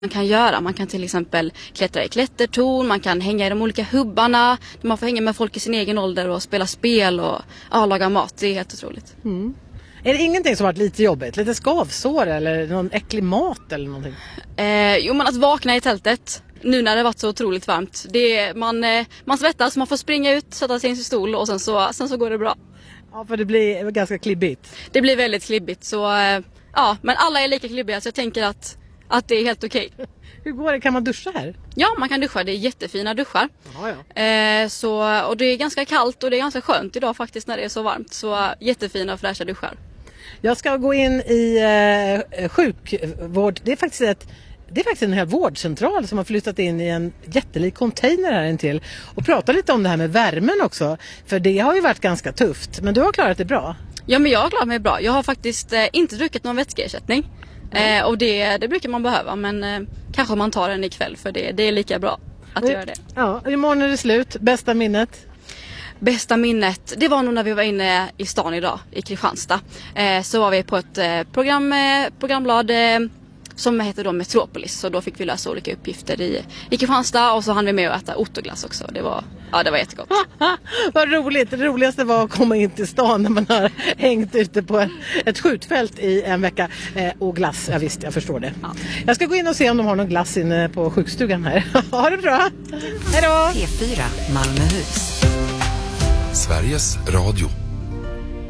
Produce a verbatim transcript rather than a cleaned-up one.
Man kan göra, man kan till exempel klättra i klättertorn, man kan hänga i de olika hubbarna, man får hänga med folk i sin egen ålder och spela spel och ja, laga mat, det är helt otroligt. Mm. Är det ingenting som varit lite jobbigt? Lite skavsår eller någon äcklig mat eller någonting? Eh, jo, men att vakna i tältet nu när det varit så otroligt varmt, det är, man, eh, man svettas, man får springa ut, sätta sig i sin stol och sen så, sen så går det bra. Ja, för det blir ganska klibbigt. Det blir väldigt klibbigt, så eh, ja, men alla är lika klibbiga så jag tänker att Att det är helt okej. Okay. Hur går det? Kan man duscha här? Ja, man kan duscha. Det är jättefina duschar. Jaha, ja. eh, så, och det är ganska kallt och det är ganska skönt idag faktiskt när det är så varmt. Så jättefina och fräscha duschar. Jag ska gå in i eh, sjukvård. Det är faktiskt ett Det är faktiskt en hel vårdcentral som har flyttat in i en jättelik container här intill. Och prata lite om det här med värmen också. För det har ju varit ganska tufft. Men du har klarat det bra. Ja, men jag har klarat mig bra. Jag har faktiskt eh, inte druckit någon vätskeersättning. Mm. Eh, och det, det brukar man behöva. Men eh, kanske man tar den ikväll för det, det är lika bra att mm. göra det. Ja, imorgon är det slut. Bästa minnet? Bästa minnet, det var nog när vi var inne i stan idag, i Kristianstad. Eh, så var vi på ett eh, program, eh, programblad eh, som heter då Metropolis. Så då fick vi lösa olika uppgifter i, i Kristianstad och så hann vi med att äta Otto-glass också. Det var, ja, det var jättegott. Vad roligt. Det roligaste var att komma in till stan när man har hängt ute på ett, ett skjutfält i en vecka. Eh, och glass, ja visst, jag förstår det. Ja. Jag ska gå in och se om de har någon glass inne på sjukstugan här. Ha det bra. Hej då! P fyra Malmöhus. Sveriges Radio.